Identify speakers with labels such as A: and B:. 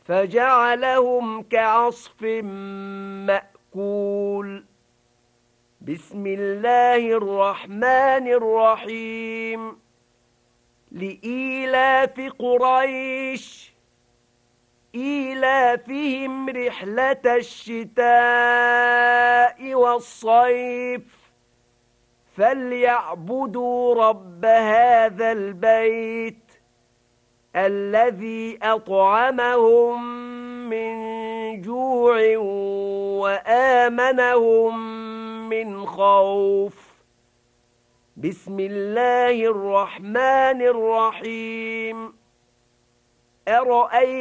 A: فجعلهم كعصف مأكول. بسم الله الرحمن الرحيم. لإيلاف قريش إيلافهم رحلة الشتاء والصيف فليعبدوا رب هذا البيت الذي أطعمهم من جوع وآمنهم من خوف. بسم الله الرحمن الرحيم. أرأيت